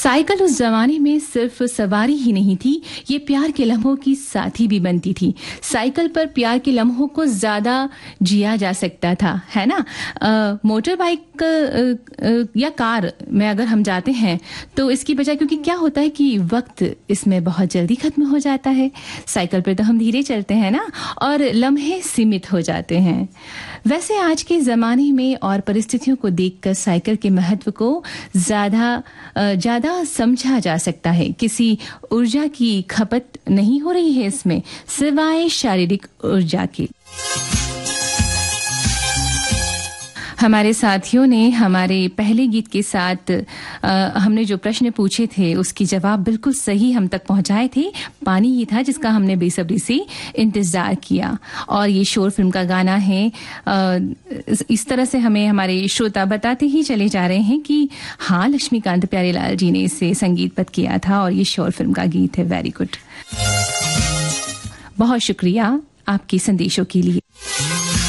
Cycle उस जमाने में सिर्फ सवारी ही नहीं थी, ये प्यार के लम्हों की साथी भी बनती थी। साइकिल पर प्यार के लम्हों को ज्यादा जिया जा सकता था, है ना। मोटर बाइक या कार में अगर हम जाते हैं तो इसकी बजाय, क्योंकि क्या होता है कि वक्त इसमें बहुत जल्दी खत्म हो जाता है। साइकिल पर तो हम धीरे चलते हैं ना, और लम्हे सीमित हो जाते हैं। वैसे आज के ज़माने में और परिस्थितियों को देखकर साइकिल के महत्व को ज़्यादा समझा जा सकता है। किसी ऊर्जा की खपत नहीं हो रही है इसमें, सिवाय शारीरिक ऊर्जा के। हमारे साथियों ने हमारे पहले गीत के साथ हमने जो प्रश्न पूछे थे उसकी जवाब बिल्कुल सही हम तक पहुंचाए थे। पानी ही था जिसका हमने बेसब्री से इंतजार किया, और ये शोर फिल्म का गाना है। इस तरह से हमें हमारे श्रोता बताते ही चले जा रहे हैं कि हाँ, लक्ष्मीकांत प्यारेलाल जी ने इसे संगीतबद्ध किया था और ये शोर फिल्म का गीत है। वेरी गुड, बहुत शुक्रिया आपके संदेशों के लिए।